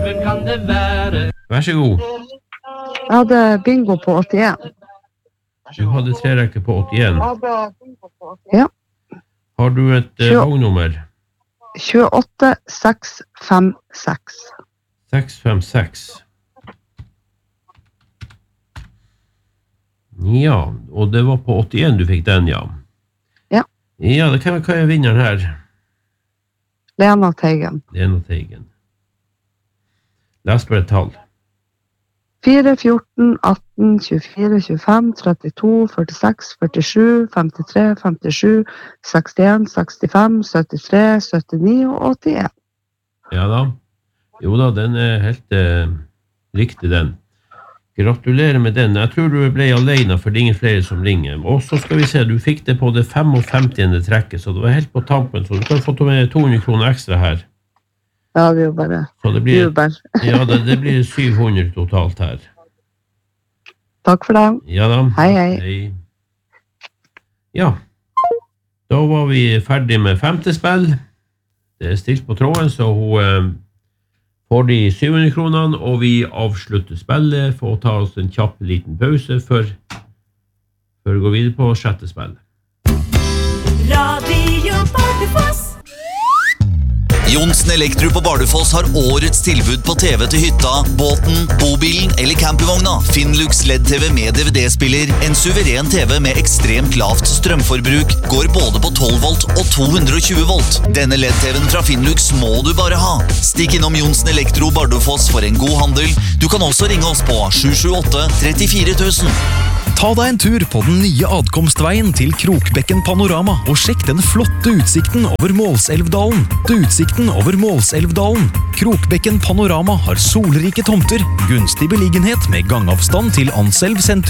Hvem kan det være? Vær så god. Jeg hadde bingo på 81. Du hadde 3 rekker på 81. Ja. Har du et vognummer? 28656. 656. Ja, og det var på 81 du fikk den, ja. Ja. Ja, det kan jeg vinneren her. Lena Teigen. Lena Teigen. Les bare et tall. 4, 14, 18, 24, 25, 32, 46, 47, 53, 57, 61, 65, 73, 79 og 81. Ja da. Jo da, den helt riktig den. Gratulerer med den. Jeg tror du ble alene, for det ingen flere som ringer. Og så skal vi se, du fikk det på det 55. trekket, så det var helt på tampen, så du kan få med 200 kroner ekstra her. Ja, det er jo bare jubel. Ja, det blir 700 totalt her. Takk for det. Ja da. Hei. Ja, da var vi ferdig med 5. spill. Det stilt på tråden, så hun får de 700 kronene, og vi avslutter spillet for å ta oss en kjapp liten pause før vi går videre på 6. spill. Radio Bardufoss. Johnsen Elektro på Bardufoss har årets tilbud på TV til hytta, båten, bobilen eller campingvogna. Finnlux LED-TV med DVD-spiller, en suveren TV med ekstremt lavt strømforbruk, går både på 12 volt og 220 volt. Denne LED-TVen fra Finnlux må du bare ha. Stikk innom Johnsen Elektro Bardufoss for en god handel. Du kan også ringe oss på 778-34 000. Ta deg en tur på den nye adkomstveien til Krokbekken Panorama og sjekk den flotte utsikten over Målselvdalen. Utsikten over Målselvdalen. Krokbekken Panorama har solrike tomter, gunstig beliggenhet med gangavstand til Anselv sentrum.